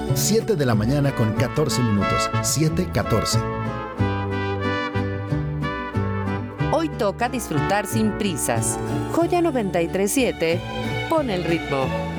7 de la mañana con 14 minutos. 7:14. Hoy toca disfrutar sin prisas. Joya 93.7 pone el ritmo.